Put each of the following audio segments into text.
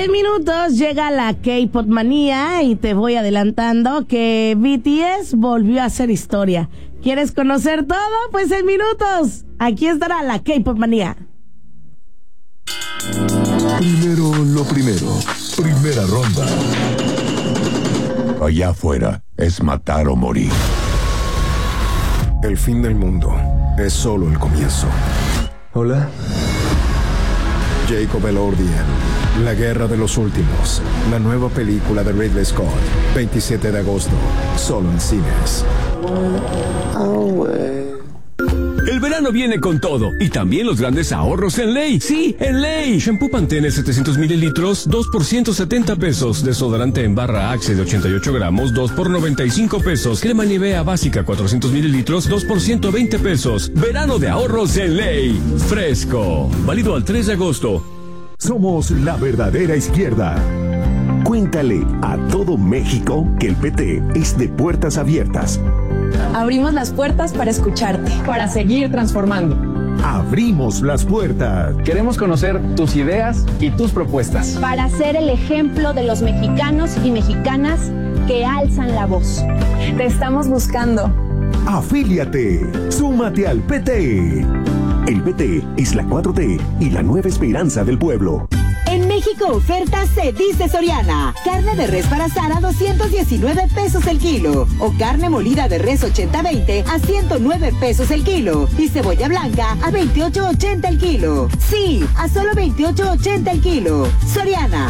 en minutos llega la K-Pop manía y te voy adelantando que BTS volvió a hacer historia. ¿Quieres conocer todo? Pues en minutos. Aquí estará la K-Pop manía. Primero lo primero. Primera ronda. Allá afuera es matar o morir. El fin del mundo es solo el comienzo. Hola. Jacob Elordi, La Guerra de los Últimos, la nueva película de Ridley Scott, 27 de agosto, solo en cines. El verano viene con todo y también los grandes ahorros en Ley. Sí, en Ley. Shampoo Pantene 700 mililitros, 2 por 170 pesos. Desodorante en barra Axe de 88 gramos, 2 por 95 pesos. Crema Nivea básica 400 mililitros, 2 por 120 pesos. Verano de ahorros en Ley. Fresco. Válido al 3 de agosto. Somos la verdadera izquierda. Cuéntale a todo México que el PT es de puertas abiertas. Abrimos las puertas para escucharte, para seguir transformando. Abrimos las puertas. Queremos conocer tus ideas y tus propuestas. Para ser el ejemplo de los mexicanos y mexicanas que alzan la voz. Te estamos buscando. Afíliate. Súmate al PT. El PT es la 4T y la nueva esperanza del pueblo. En México oferta se dice Soriana. Carne de res para asar a 219 pesos el kilo. O carne molida de res 80-20 a 109 pesos el kilo. Y cebolla blanca a 28.80 el kilo. Sí, a solo 28.80 el kilo. Soriana.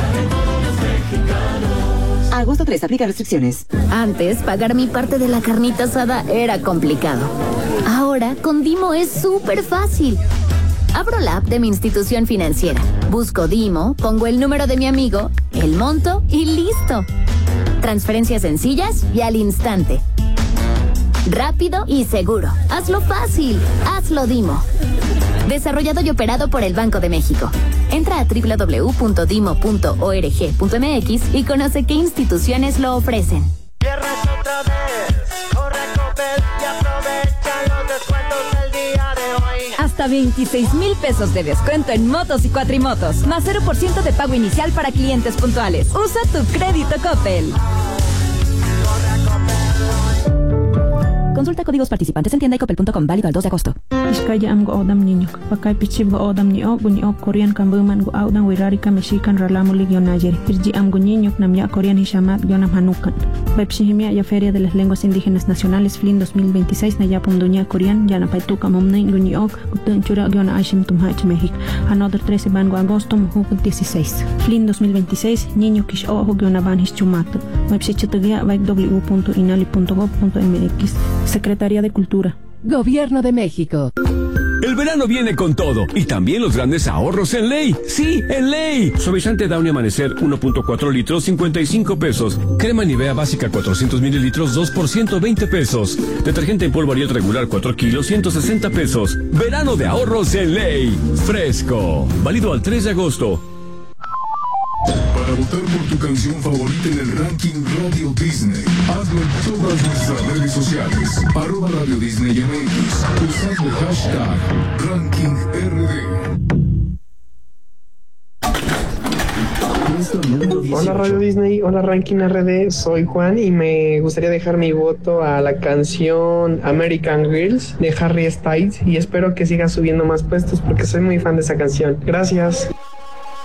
Agosto 3, aplica restricciones. Antes, pagar mi parte de la carnita asada era complicado. Ahora, con Dimo es súper fácil. Abro la app de mi institución financiera, busco Dimo, pongo el número de mi amigo, el monto y listo. Transferencias sencillas y al instante. Rápido y seguro. Hazlo fácil. Hazlo Dimo. Desarrollado y operado por el Banco de México. Entra a www.dimo.org.mx y conoce qué instituciones lo ofrecen. Hasta 26,000 pesos de descuento en motos y cuatrimotos, más 0% de pago inicial para clientes puntuales. Usa tu crédito Coppel. Consulta códigos participantes en tienda y coppel.com, válido al 2 de agosto. Iskaya am go odam niñok, pakay pichib go odam ni o Korean kambuman go audan wirarika mexican ralamo ligionayer. Irji am go niñok nam ya Korean hishamat gionam hanukan. Pepsihimia ya Feria de las Lenguas Indígenas Nacionales FLIN 2026 na ya punduña Korean ya na paituka momnay guniok utun chura giona ashim tumhach México. Another 13 ban go agosto mujuk 16. FLIN 2026 niño kish o giona ban hischumato. Website www.inali.gov.mx. Secretaría de Cultura. Gobierno de México. El verano viene con todo y también los grandes ahorros en Ley. Sí, en Ley. Suavizante Downy Amanecer 1.4 litros 55 pesos. Crema Nivea básica 400 mililitros 2 por 120 pesos. Detergente en polvo Ariel regular 4 kilos 160 pesos. Verano de ahorros en Ley. Fresco. Válido al 3 de agosto. Para votar por tu canción favorita en el ranking Radio Disney, hazlo en todas nuestras redes sociales. @Radio Disney MX. Usando el hashtag RankingRD. Hola Radio Disney, hola Ranking RD, soy Juan y me gustaría dejar mi voto a la canción American Girls de Harry Styles y espero que siga subiendo más puestos porque soy muy fan de esa canción. Gracias.